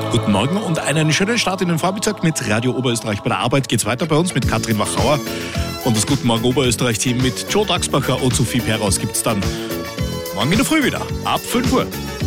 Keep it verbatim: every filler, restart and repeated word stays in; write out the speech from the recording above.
Guten Morgen und einen schönen Start in den Vormittag mit Radio Oberösterreich. Bei der Arbeit geht's weiter bei uns mit Katrin Wachauer. Und das Guten Morgen Oberösterreich-Team mit Joe Daxbacher und Sophie Perraus gibt's dann morgen in der Früh wieder, ab fünf Uhr.